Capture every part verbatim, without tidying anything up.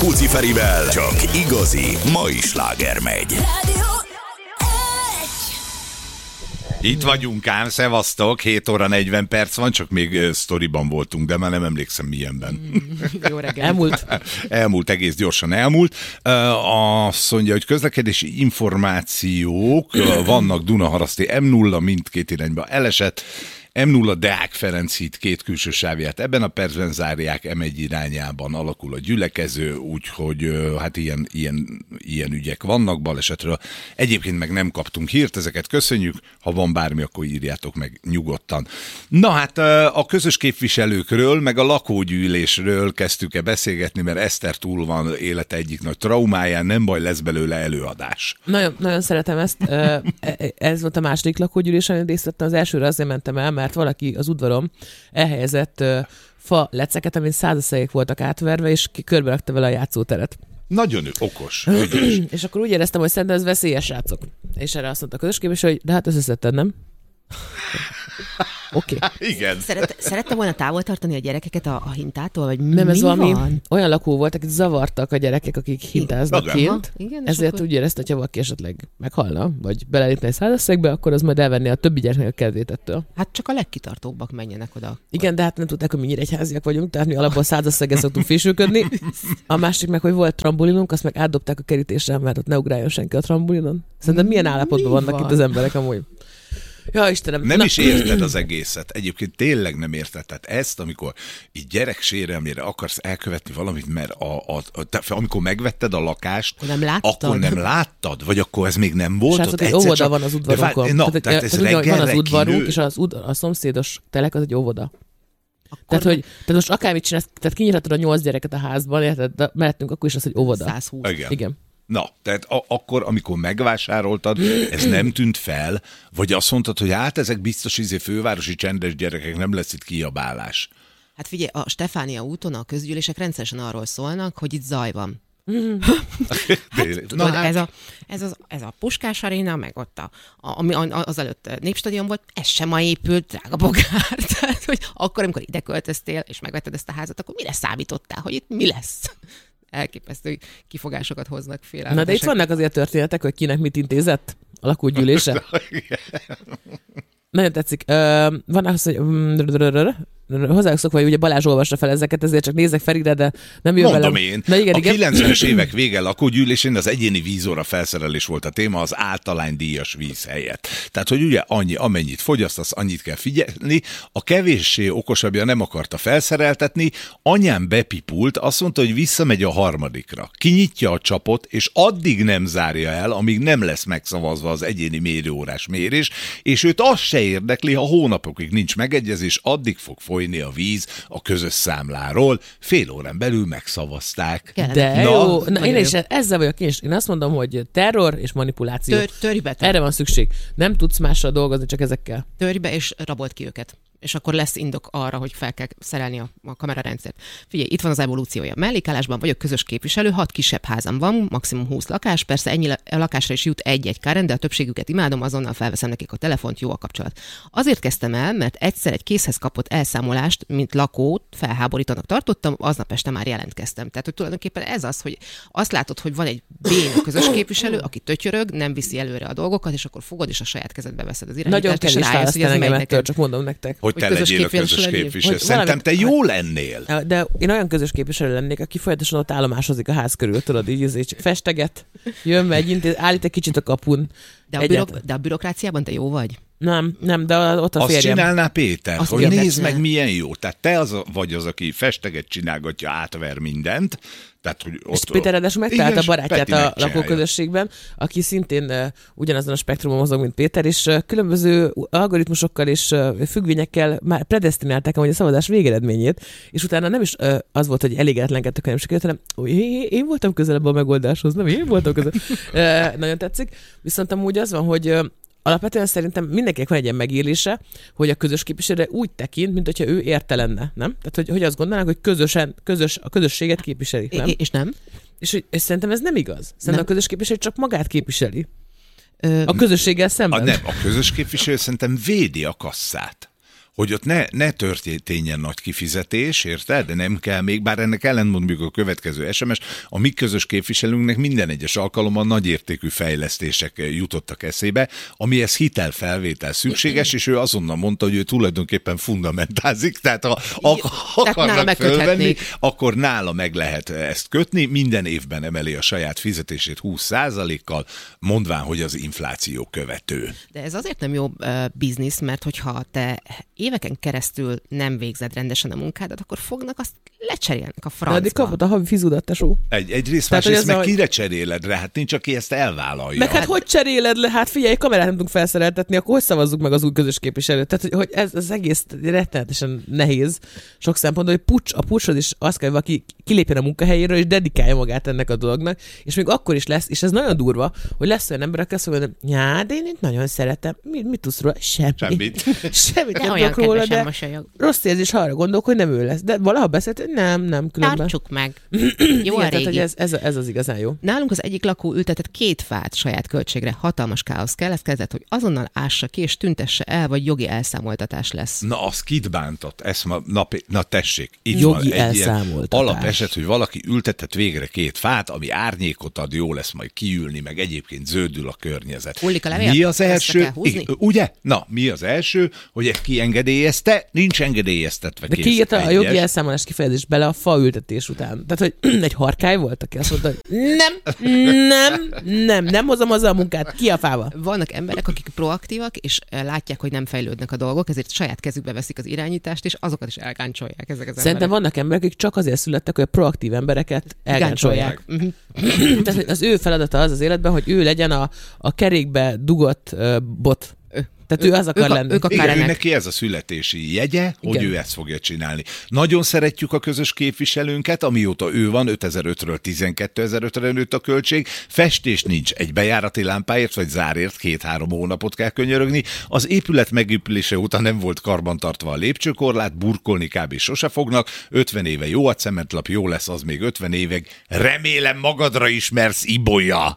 Puci Ferivel, csak igazi mai sláger megy. Itt vagyunk ám, szevasztok, hét óra negyven perc van, csak még uh, sztoriban voltunk, de már nem emlékszem milyenben. Mm, jó reggel. Elmúlt? elmúlt, egész gyorsan elmúlt. Uh, azt mondja, hogy közlekedési információk uh, vannak Dunaharaszti em nulla, mindkét irányba elesett. em nulla Deák Ferenc híd két külső sávját ebben a percben zárják, em egy irányában alakul a gyülekező, úgyhogy hát ilyen, ilyen, ilyen ügyek vannak balesetről. Egyébként meg nem kaptunk hírt, ezeket köszönjük, ha van bármi, akkor írjátok meg nyugodtan. Na hát a közös képviselőkről, meg a lakógyűlésről kezdtük-e beszélgetni, mert Eszter túl van élete egyik nagy traumáján, nem baj, lesz belőle előadás. Nagyon, nagyon szeretem ezt. Ez volt a második lakógyűlés, amit részt vettem. Az elsőre azért mentem el, mert valaki az udvarom elhelyezett uh, fa leceket, amin százaszegek voltak átverve, és körbe rakta vele a játszóteret. Nagyon okos. És akkor úgy éreztem, hogy szerintem ez veszélyes, srácok. És erre azt mondta a közösképviselő, hogy de hát összeszedted, nem? Oké. Okay. Igen. Szeret, szerette volna távol tartani a gyerekeket a, a hintától, vagy nem, mi ez valami van? Olyan lakó volt, akit zavartak a gyerekek, akik hintáznak Igen. kint. Igen, ezért akkor... úgy érezte, hogy ha valaki esetleg meghalna, vagy belelépne egy százaszegbe, akkor az majd elvenni a többi gyereknek a kedvét ettől. Hát csak a legkitartóbbak menjenek oda. Igen, de hát nem tudták, hogy mi nyíregyháziak vagyunk, tehát mi alapból százaszeggel szoktunk fésülködni. A másik meg, hogy volt trambulinunk, azt meg átdobták a kerítésre, mert ott ne ugráljon senki a trambulinon. Szerintem milyen állapotban mi vannak van? itt az emberek amúgy. Ja, Istenem. Nem Na. is érted az egészet. Egyébként tényleg nem érted. Tehát ezt, amikor így gyerek sérelmére akarsz elkövetni valamit, mert a, a, a, te, amikor megvetted a lakást, nem láttad? akkor nem láttad? Vagy akkor ez még nem volt? Srácok, ott egy egyszer óvoda csak... van az udvarunkon. Na, tehát, tehát ez tehát úgy, reggelre van az udvarunk, kinő... és az ud, a szomszédos telek az egy óvoda. Akkor Tehát, hogy, tehát most akármit csinálsz, tehát kinyithatod a nyolc gyereket a házban, érted? De mellettünk akkor is az, hogy óvoda. száz húsz. Igen. Igen. Na, tehát a- akkor, amikor megvásároltad, ez nem tűnt fel, vagy azt mondtad, hogy hát ezek biztos izé fővárosi csendes gyerekek, nem lesz itt kiabálás. Hát figyelj, a Stefánia úton a közgyűlések rendszeresen arról szólnak, hogy itt zaj van. Hát, tudod, hát. ez, a, ez, az, ez a Puskás Aréna, meg ott a, a, ami az előtt Népstadion volt, ez sem ma épült, drága bogár. Tehát, hogy akkor, amikor ide költöztél, és megvetted ezt a házat, akkor mire számítottál, hogy itt mi lesz? Elképesztő kifogásokat hoznak fél. Na de itt vannak azért történetek, hogy kinek mit intézett a lakógyűlése. Nagyon tetszik. Uh, van az, hogy hozzájuk szokva, hogy ugye Balázs olvassa fel ezeket, ezért csak nézek Ferire, de nem jön Mondom velem. én, Na, igen, a igen. kilencvenes évek vége lakógyűlésén az egyéni vízóra felszerelés volt a téma az általánydíjas víz helyett. Tehát, hogy ugye annyi, amennyit fogyasztasz, annyit kell figyelni. A kevéssé okosabbja nem akarta felszereltetni, anyám bepipult, azt mondta, hogy visszamegy a harmadikra. Kinyitja a csapot, és addig nem zárja el, amíg nem lesz megszavazva az egyéni mérőórás mérés, és őt az se érdekli, ha hónapokig nincs megegyezés, addig fog folyni a víz a közös számláról. Fél órán belül megszavazták. De Na, jó, na, én jó. is ezzel vagyok én is. Én azt mondom, hogy terror és manipuláció. Tör, törj be, te. Erre van szükség. Nem tudsz mással dolgozni, csak ezekkel. Törj be, és rabolt ki őket. És akkor lesz indok arra, hogy fel kell szerelni a, a kamerarendszert. Figyelj, itt van az evolúciója. Mellékállásban vagyok közös képviselő, hat kisebb házam van, maximum húsz lakás, persze ennyi lakásra is jut egy-egy káren, de a többségüket imádom, azonnal felveszem nekik a telefont, jó a kapcsolat. Azért kezdtem el, mert egyszer egy készhez kapott elszámolást, mint lakót felháborítanak tartottam, aznap este már jelentkeztem. Tehát, hogy tulajdonképpen ez az, hogy azt látod, hogy van egy béna közös képviselő, aki tötyörög, nem viszi előre a dolgokat, és akkor fogod és a saját kezedbe veszed az irányítást. Nagyon kevés választani engem ettől, csak mondom nektek. Hogy te Hogy közös legyél a közös képviselő legyél. képviselő. Hogy Szerintem te valami- jó lennél. De én olyan közös képviselő lennék, aki folyamatosan ott állomásozik a ház körül, tudod, így, így csak festeget, jön, megy, intéz, állít egy kicsit a kapun. De a, Egyet- bürok, de a bürokráciában te jó vagy? Nem, nem, de ott a Azt férjem. csinálná Péter, Azt hogy igen, nézd persze. meg milyen jó. Tehát te az a, vagy az, aki festeget csinálgatja, átver mindent. Tehát, hogy ott, És Péter ráadásul megtalálta Igen, a barátját Peti a megcsinálja. lakóközösségben, aki szintén uh, ugyanazon a spektrumon mozog, mint Péter, és uh, különböző algoritmusokkal és uh, függvényekkel már predestinálták amúgy a szavazás végeredményét, és utána nem is uh, az volt, hogy elégedetlenkedtek, hanem sikerült, hanem ó, én, én voltam közelebb a megoldáshoz, nem én voltam közelebb. uh, nagyon tetszik. Viszont amúgy az van, hogy uh, alapvetően szerintem mindenkinek van egy ilyen megélése, hogy a közös képviselő úgy tekint, mint hogyha ő érte lenne, nem? Tehát, hogy, hogy azt gondolnák, hogy közösen, közös, a közösséget képviseli, nem? É- és nem? És, hogy- és szerintem ez nem igaz. Szerintem Nem. a közös képviselő csak magát képviseli. Ö, A közösséggel A, szemben. nem, a közös képviselő szerintem védi a kasszát. hogy ott ne, ne történjen nagy kifizetés, érted? De nem kell még, bár ennek ellentmond még a következő es em es, a mi közös képviselőnknek minden egyes alkalommal nagyértékű fejlesztések jutottak eszébe, amihez hitelfelvétel szükséges, és ő azonnal mondta, hogy ő tulajdonképpen fundamentázik, tehát ha akarnak fölvenni, akkor nála meg lehet ezt kötni, minden évben emeli a saját fizetését húsz százalékkal, mondván, hogy az infláció követő. De ez azért nem jó uh, biznisz, mert hogyha te éveken keresztül nem végzed rendesen a munkádat, akkor fognak azt lecserélnek a francba. De addig kapod a havi fizudat, tesó. Egy, egyrészt, másrészt meg a... kire cseréled le? Hát nincs, aki ezt elvállalja. Meg hát, hát hogy cseréled le? Hát figyelj, kamerát nem tudunk felszereltetni, akkor hogy szavazzuk meg az új közös képviselőt? Tehát, hogy, hogy ez az egész rettenetesen nehéz sok szempontból, hogy pucs, a pucsod is azt kell, hogy valaki kilépjen a munkahelyéről, és dedikálja magát ennek a dolognak, és még akkor is lesz, és ez nagyon durva, hogy lesz olyan ember, aki azt mondja, hogy já, de én itt nagyon szeretem. Mit, mit tudsz róla? Semmit. Semmit. Semmit nem tudok róla, de mosolyog. Rossz érzés, arra gondolok, hogy nem ő lesz. De valaha beszélt, nem, nem, különben. Tartsuk meg. Jó a régi. Tehát, ez, ez, ez az igazán jó. Nálunk az egyik lakó ültetett két fát saját költségre. Hatalmas káosz kell, ez kezdett, hogy azonnal ássa ki, és tüntesse el, vagy jogi elszámoltatás lesz. Na, az kit bántott? Ezt ma, na, na tessék, itt jogi van egy elszámoltatás. Ilyen alapeset, hogy valaki ültetett végre két fát, ami árnyékot ad, jó lesz majd kiülni, meg egyébként zöldül a környezet. Hullik a levél? Mi az első? Igen, ugye? Na, mi az első, hogy ezt kiengedélyezte? Nincs engedélyeztetve. De ki írta a jogi elszámolás kifejezést bele a faültetés után? Tehát, hogy egy harkály volt, aki azt mondta, hogy nem, nem, nem, nem hozom hozzá a munkát, ki a fába. Vannak emberek, akik proaktívak, és látják, hogy nem fejlődnek a dolgok, ezért saját kezükbe veszik az irányítást, és azokat is elgáncsolják ezek az emberek. Szerintem vannak emberek, akik csak azért születtek, hogy a proaktív embereket elgáncsolják. Tehát az ő feladata az az életben, hogy ő legyen a, a kerékbe dugott uh, bot. Tehát ő az akar ők a, lenni. Ők a Igen, ő neki ez a születési jegye, hogy Igen. ő ezt fogja csinálni. Nagyon szeretjük a közös képviselőnket, amióta ő van, ötezer-ötről tizenkétezer-ötre nőtt a költség. Festés nincs, egy bejárati lámpáért vagy zárért két-három hónapot kell könyörögni. Az épület megépülése óta nem volt karbantartva a lépcsőkorlát, burkolni kb. Sose fognak. ötven éve jó a cementlap, jó lesz az még ötven évig. Remélem magadra ismersz, ibolya!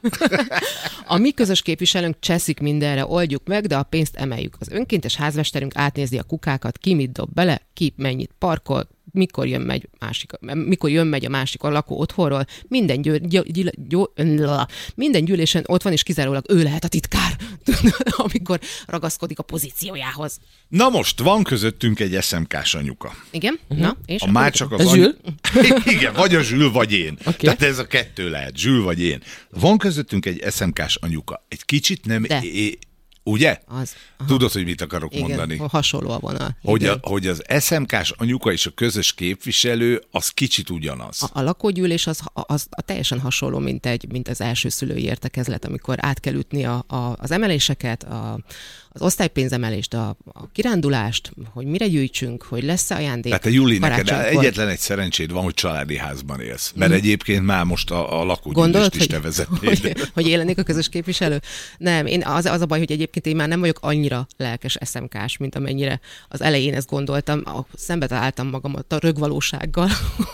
A mi közös képviselőnk cseszik mindenre, oldjuk meg, de a pénzt emeljük. Az önkéntes házmesterünk átnézi a kukákat, ki mit dob bele, ki mennyit parkol, mikor jön megy másik, mikor jön megy a másik a lakó otthonról, minden, győ, győ, győ, győ, minden gyűlésen ott van, és kizárólag ő lehet a titkár, amikor ragaszkodik a pozíciójához. Na most, van közöttünk egy es em ká-s anyuka. Igen? Uh-huh. Na, és a már csak az any... Zsül? Igen, vagy a Zsül, vagy én. Okay. Tehát ez a kettő lehet, Zsül vagy én. Van közöttünk egy es em ká-s anyuka. Egy kicsit nem... É- Ugye? Az, Tudod, hogy mit akarok Igen, mondani? hasonló a vonal. Hogy, a, hogy az es em ká-s anyuka és a közös képviselő, az kicsit ugyanaz. A, a lakógyűlés az, az a teljesen hasonló, mint, egy, mint az első szülői értekezlet, amikor át kell ütni a, a, az emeléseket, a, az osztálypénzemelést, a, a kirándulást, hogy mire gyűjtsünk, hogy lesz-e ajándék. Tehát a Juli, neked egyetlen egy szerencséd van, hogy családi házban élsz. Mert mm. egyébként már most a, a lakógyűlést is te vezetnéd. Hogy, hogy élenik a közös képviselő? Nem, én az, az a baj, hogy egyébként én már nem vagyok annyira lelkes es em ká-s, mint amennyire az elején ezt gondoltam. Szembe találtam magamat a rögvalósággal.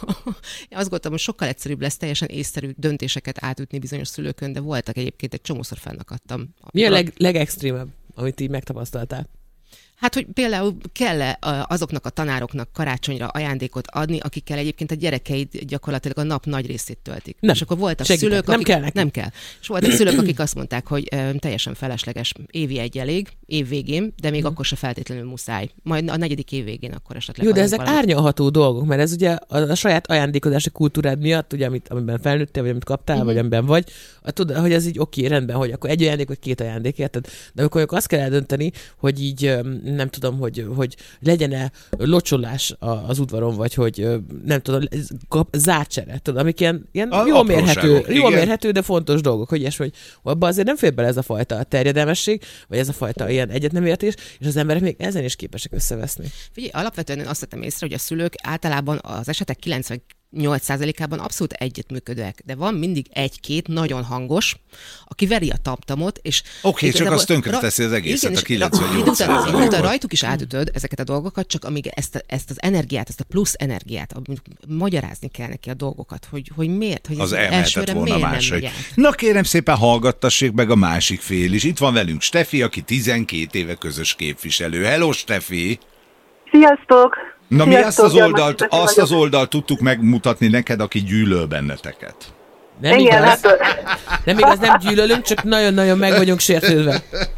Én azt gondoltam, hogy sokkal egyszerűbb lesz teljesen észszerű döntéseket átütni bizonyos szülőkön, de voltak egyébként, egy csomószor fennakadtam. Mi a leg, legextrémebb, amit így megtapasztaltál? Hát, hogy például kell azoknak a tanároknak karácsonyra ajándékot adni, akikkel egyébként a gyerekeid gyakorlatilag a nap nagy részét töltik. Nem. És akkor voltak Segítek. szülők, nem akik... kell neki. Nem kell. És voltak szülők, akik azt mondták, hogy ö, teljesen felesleges, évi egy elég, év végén, de még mm. akkor se feltétlenül muszáj. Majd a negyedik év végén akkor esetleg. Jó, de ezek valamit. árnyalható dolgok, mert ez ugye a, a saját ajándékozási kultúrád miatt, ugye, amit, amiben felnőttél, vagy amit kaptál, mm-hmm. vagy amiben vagy, tudod, hogy ez így oké, rendben, hogy akkor egy ajándék, vagy két ajándék, érted? De amikor azt kell eldönteni, hogy így nem tudom, hogy hogy legyen-e locsolás az udvaron, vagy hogy nem tudom, zárcsere, tudom, amik ilyen, ilyen jól mérhető, jól mérhető, de fontos dolgok, hogy ilyes, hogy abban azért nem fér bele ez a fajta terjedelmesség, vagy ez a fajta ilyen egyetnemértés, és az emberek még ezen is képesek összeveszni. Figyelj, alapvetően én azt vettem észre, hogy a szülők általában az esetek kilencvennyolc százalékában abszolút együttműködőek, de van mindig egy-két nagyon hangos, aki veri a tamtamot, és... Oké, okay, csak azt tönkre teszi az egészet, igen, a kilencvennyolc százalékot. Ra- rajtuk is átütöd ezeket a dolgokat, csak amíg ezt, a, ezt az energiát, ezt a plusz energiát, magyarázni kell neki a dolgokat, hogy, hogy miért, hogy az elsőre miért máshogy. nem megy. Na kérem szépen, hallgattassék meg a másik fél is. Itt van velünk Stefi, aki tizenkét éve közös képviselő. Hello, Stefi! Sziasztok! Na mi azt az Gyarmati oldalt, Peti azt vagyok. az oldalt tudtuk megmutatni neked, aki gyűlöl benneteket. Nem Igen, igaz, hát nem igaz, nem gyűlölünk, csak nagyon-nagyon meg vagyunk sértődve.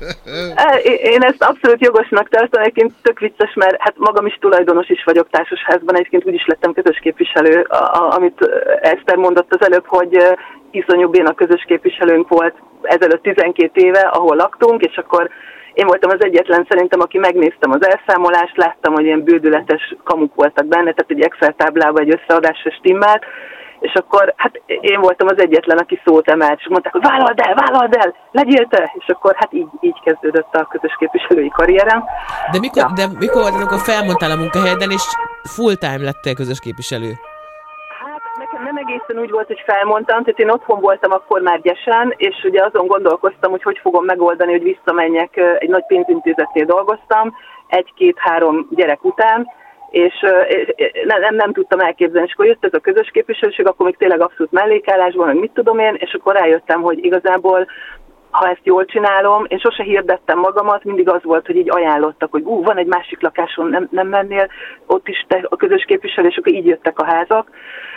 e, én ezt abszolút jogosnak tartom, egyébként tök vicces, mert hát magam is tulajdonos is vagyok társasházban, egyébként úgy is lettem közös képviselő, a, a, amit Eszter mondott az előbb, hogy iszonyú béna közös képviselőnk volt ezelőtt tizenkét éve, ahol laktunk, és akkor én voltam az egyetlen szerintem, aki megnéztem az elszámolást, láttam, hogy ilyen bődületes kamuk voltak benne, tehát egy Excel táblában egy összeadásra stimmelt, és akkor hát én voltam az egyetlen, aki szót emelt, és mondták, hogy vállald el, vállald el, legyél te, és akkor hát így, így kezdődött a közös képviselői karrierem. De mikor, Ja. de mikor volt, amikor felmondtál a munkahelyeden, és full time lettél közös képviselő? Hát nekem nem egészen úgy volt, hogy felmondtam, tehát én otthon voltam akkor már gyesen, és ugye azon gondolkoztam, hogy hogy fogom megoldani, hogy visszamenjek, egy nagy pénzintézetnél dolgoztam, egy-két-három gyerek után, és nem, nem, nem tudtam elképzelni, és akkor jött ez a közös képviselőség, akkor még tényleg abszolút mellékállásban, meg mit tudom én, és akkor rájöttem, hogy igazából ha ezt jól csinálom, én sose hirdettem magamat, mindig az volt, hogy így ajánlottak, hogy ú, van egy másik lakáson, nem, nem mennél, ott is te a közös képviselő, és akkor így jöttek a házak.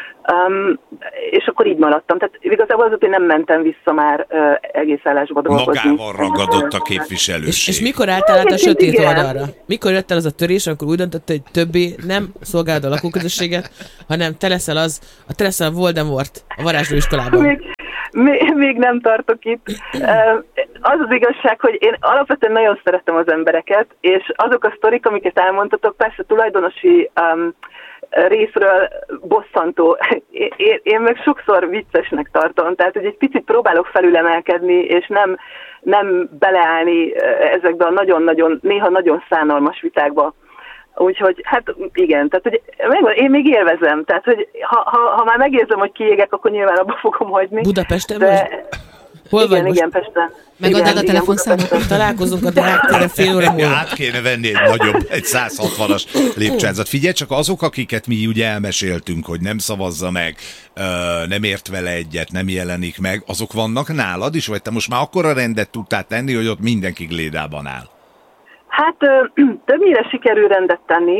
Um, és akkor így maradtam. Tehát igazából az, hogy nem mentem vissza már uh, egész állásba dolgozni. Magával ragadott a képviselőség. És, és mikor álltál át a Egyébként sötét igen. oldalra? Mikor jött el az a törés, amikor úgy döntött, hogy többé nem szolgálod a lakóközösséget, hanem te leszel az, a te leszel a Voldemort a varázslóiskolában? Még, még, még nem tartok itt. Uh, az az igazság, hogy én alapvetően nagyon szeretem az embereket, és azok a sztorik, amiket elmondtatok, persze tulajdonosi um, részről bosszantó. Én, én meg sokszor viccesnek tartom, tehát hogy egy picit próbálok felülemelkedni, és nem, nem beleállni ezekbe a nagyon-nagyon, néha nagyon szánalmas vitákba. Úgyhogy, hát igen, tehát hogy én még élvezem, tehát hogy ha, ha, ha már megérzem, hogy kiégek, akkor nyilván abba fogom hagyni. Budapesten de... most? Hol igen, vagy igen, most? Pesten. Megadd el a Igen, telefonszámot. Budapesten. Találkozunk a Deák fél óra múlva. Át kéne venni egy nagyobb, egy száz hatvanas lépcsőházat. Figyelj csak, azok, akiket mi ugye elmeséltünk, hogy nem szavazza meg, nem ért vele egyet, nem jelenik meg, azok vannak nálad is, vagy te most már akkora rendet tudtál tenni, hogy ott mindenki glédában áll? Hát többnyire sikerül rendet tenni,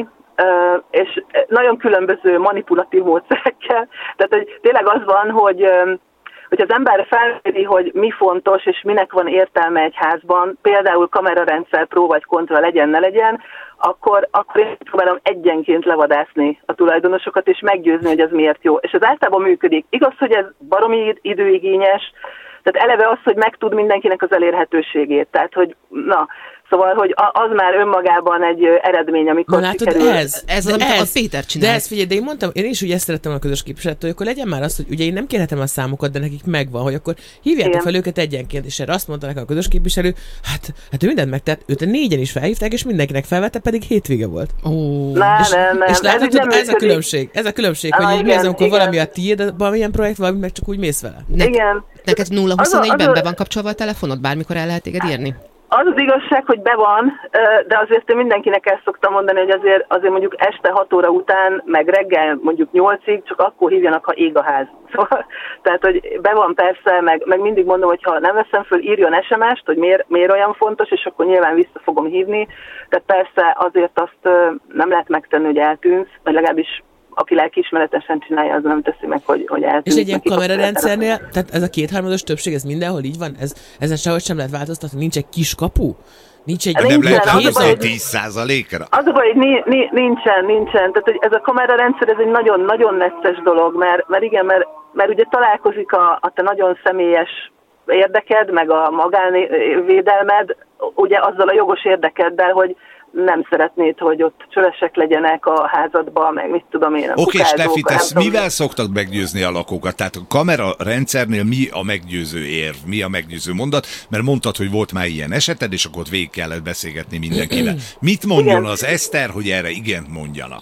és nagyon különböző manipulatív módszerekkel. Tehát hogy tényleg az van, hogy hogy az ember felméri, hogy mi fontos, és minek van értelme egy házban, például kamerarendszer pró vagy kontra legyen, ne legyen, akkor, akkor én próbálom egyenként levadászni a tulajdonosokat, és meggyőzni, hogy ez miért jó. És ez általában működik. Igaz, hogy ez baromi időigényes, tehát eleve az, hogy megtud mindenkinek az elérhetőségét. Tehát, hogy na, szóval, hogy az már önmagában egy eredmény, amikor Na látod, sikerül. Ez ez, az, de amit ez, a Péter csinál. De ezt figyelj, de én mondtam, én is ugye ezt szerettem a közös képviselőt, hogy akkor legyen már az, hogy ugye én nem kérhetem a számokat, de nekik megvan, hogy akkor hívjátok Igen. fel őket egyenként, és erre azt mondta nekem a közös képviselő, hát, hát ő mindent megtett, őt négyen is felhívták, és mindenkinek felvette, pedig hétvége volt. Ó, Nem, és, nem, nem. és látod, így nem ez a működik. különbség, ez a különbség, Ah, hogy így mi igen, az, amikor igen. valami a tiéd, de valamilyen projekt, valami meg csak úgy mész vele. ne, Igen. neked nulla Az a- huszonnégyben az a- be van kapcsolva a telefonod? Bármikor el lehet téged írni? Az az igazság, hogy be van, de azért én mindenkinek el szoktam mondani, hogy azért, azért mondjuk este hat óra után, meg reggel mondjuk nyolcig, csak akkor hívjanak, ha ég a ház. Szóval, tehát, hogy be van persze, meg, meg mindig mondom, hogy ha nem veszem föl, írjon es em est, hogy miért, miért olyan fontos, és akkor nyilván vissza fogom hívni. Tehát persze azért azt nem lehet megtenni, hogy eltűnsz, vagy legalábbis aki lelkiismeretesen csinálja, az nem teszi meg, hogy, hogy eltűnsz. És egy ilyen neki kamerarendszernél, tehát ez a kétharmados többség, ez mindenhol így van? Ez, ezen sehogy sem lehet változtatni? Nincs egy kis kapu? Nincs egy Nincs, Nem lehet az a baj, hozni hogy- tíz százalékra? Az a baj, hogy ni, ni, nincsen, nincsen. Tehát, hogy ez a kamerarendszer, ez egy nagyon-nagyon necces dolog, mert, mert igen, mert, mert ugye találkozik a, a te nagyon személyes érdeked, meg a magánvédelmed, ugye azzal a jogos érdekeddel, hogy nem szeretnéd, hogy ott csöresek legyenek a házadba, meg mit tudom én. Oké, okay, Steffi, te nem tudom. mivel szoktad meggyőzni a lakókat? Tehát a kamera rendszernél mi a meggyőző érv, mi a meggyőző mondat? Mert mondtad, hogy volt már ilyen eseted, és akkor ott végig kellett beszélgetni mindenkivel. Mit mondjon Igen. az Eszter, hogy erre igent mondjanak?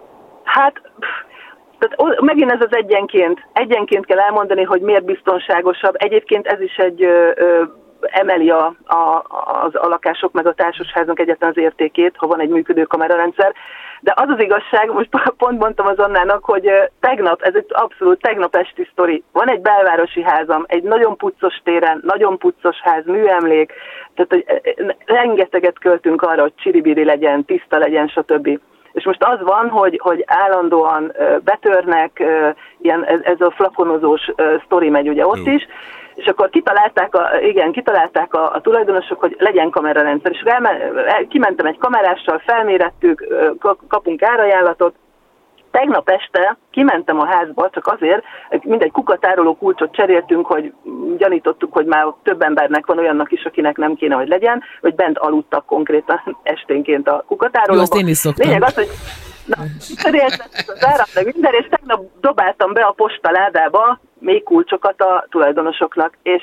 Hát, pff, tehát o- megint ez az egyenként. Egyenként kell elmondani, hogy miért biztonságosabb. Egyébként ez is egy ö, ö, emeli a, a, az, a lakások meg a társasháznak egyetlen az értékét, ha van egy működő kamerarendszer. De az az igazság, most pont mondtam az Annának, hogy tegnap, ez egy abszolút tegnap esti sztori. Van egy belvárosi házam, egy nagyon puccos téren, nagyon puccos ház, műemlék, tehát hogy rengeteget költünk arra, hogy csiribiri legyen, tiszta legyen, stb. És most az van, hogy, hogy állandóan betörnek, ilyen, ez, ez a flakonozós sztori megy ugye ott is, és akkor kitalálták a, igen, kitalálták a, a tulajdonosok, hogy legyen kamerarendszer. És elme, el, kimentem egy kamerással, felmérettük, kapunk árajánlatot. Tegnap este kimentem a házba, csak azért, mindegy kukatároló kulcsot cseréltünk, hogy gyanítottuk, hogy már több embernek van olyannak is, akinek nem kéne, hogy legyen, hogy bent aludtak konkrétan esténként a kukatárolóba. Jó, azt én is szoktam. Lényeg az, hogy na, cseréltettek az árat, meg minden, és tegnap dobáltam be a postaládába még kulcsokat a tulajdonosoknak, és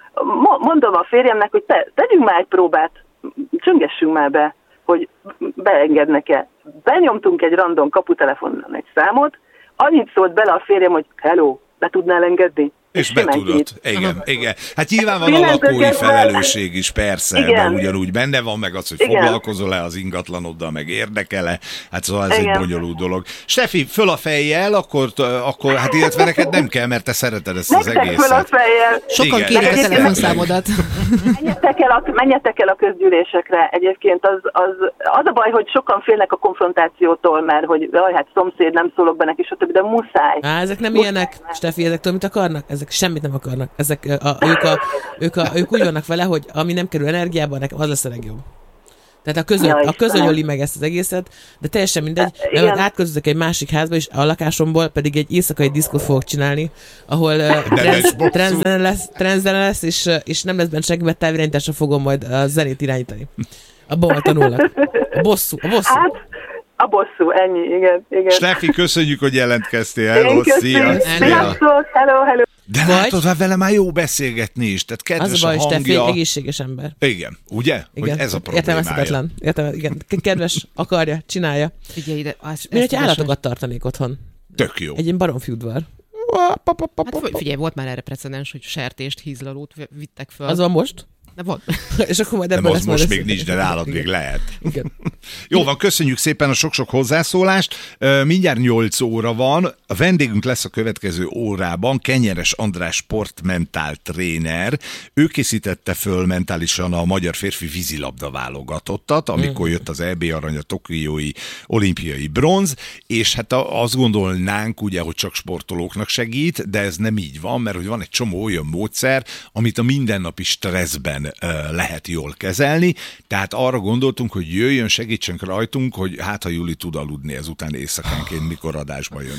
mondom a férjemnek, hogy te, tegyünk már egy próbát, csöngessünk már be, hogy beengednek-e. Benyomtunk egy random kaputelefonon egy számot, annyit szólt bele a férjem, hogy hello, be tudnál engedni? És betudott. Igen, igen. Hát nyilván van a lakói felelősség is, persze, igen. De ugyanúgy benne van, meg az, hogy igen. Foglalkozol-e az ingatlanoddal, meg érdekel-e. Hát szóval ez igen. Egy bonyolult dolog. Steffi, föl a fejjel, akkor, akkor hát illetve neked nem kell, mert te szereted ezt az egészet. Föl a fejjel. Sokan kérik a telefonszámodat. Menjetek el, a, menjetek el a közgyűlésekre. Egyébként az, az, az a baj, hogy sokan félnek a konfrontációtól, mert hogy jaj, hát szomszéd, nem szólok be neki, stb., de muszáj. Á, ezek nem muszáj. Ilyenek, Steffi, ezek mit akarnak? Ezek semmit nem akarnak. Ezek, a, ők, a, ők, a, ők úgy vannak vele, hogy ami nem kerül energiába, nekem az lesz a legjobb. Tehát a közöny, a közöny öli meg ezt az egészet, de teljesen mindegy, mert átköltözök egy másik házba, és a lakásomból pedig egy éjszakai diszkót fogok csinálni, ahol trendzene lesz, trendzene lesz és, és nem lesz bent senki, mert távirányításra fogom majd a zenét irányítani. Abban majd tanulnak. A bosszú, a bosszú. Hát, a bosszú, ennyi, igen, igen. Steffi, köszönjük, hogy jelentkeztél. Hello, szia! Sziasztok, hello, hello! De vagy... látod, hát vele már jó beszélgetni is, tehát kedves az a baj, a hangja. Steffi, egészséges ember. Igen, ugye? Igen. Hogy ez a problémája. Értelmezhetetlen. Értelme, igen. Kedves, akarja, csinálja. Figyelj ide. Az, mi, hogyha állatokat tartanék otthon? Tök jó. Egy ilyen baromfi udvar. Hát figyelj, volt már erre precedens, hogy sertést, hízlalót vittek föl. Az van most? De van. És akkor majd ebből lesz most még nincs, de nálad még lehet. Igen. Jó van, köszönjük szépen a sok-sok hozzászólást. Mindjárt nyolc óra van. A vendégünk lesz a következő órában Kenyeres András sportmentál tréner. Ő készítette föl mentálisan a magyar férfi vízilabda válogatottat, amikor jött az é bé arany, a tokiói olimpiai bronz, és hát azt gondolnánk ugye, hogy csak sportolóknak segít, de ez nem így van, mert hogy van egy csomó olyan módszer, amit a mindennapi stresszben lehet jól kezelni, tehát arra gondoltunk, hogy jöjjön, segítsen rajtunk, hogy hát ha Juli tud aludni ezután éjszakánként, mikor adásba jön.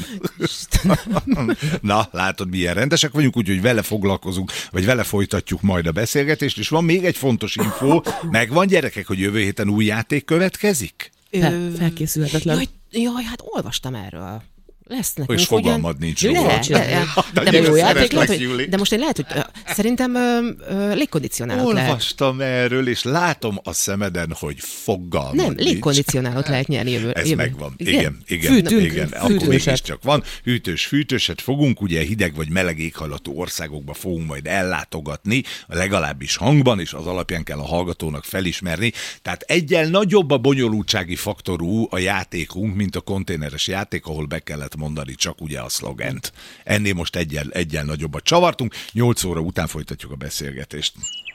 Na, látod, milyen rendesek vagyunk, úgyhogy vele foglalkozunk, vagy vele folytatjuk majd a beszélgetést, és van még egy fontos infó, megvan gyerekek, hogy jövő héten új játék következik? Fel, felkészülhetetlen. Jaj, jaj, hát olvastam erről. Lesz nekünk. És fogalmad nincs róla. De, de, jó játék lehet, hogy, de most én lehet, hogy uh, szerintem uh, uh, légkondicionálót lehet. Olvastam erről, és látom a szemeden, hogy fogalmad Nem, nincs. légkondicionálót lehet nyerni jövő. Ez jövő. megvan. Igen, igen, Fűtünk, igen. Akkor mégiscsak van. Hűtős, fűtőset fogunk, ugye hideg vagy meleg éghajlatú országokba fogunk majd ellátogatni, legalábbis hangban, és az alapján kell a hallgatónak felismerni. Tehát egyen nagyobb a bonyolultsági faktorú a játékunk, mint a konténeres játék, ahol be kellett mondani csak ugye a szlogent. Ennél most egyen, egyen nagyobbat csavartunk, nyolc óra után folytatjuk a beszélgetést.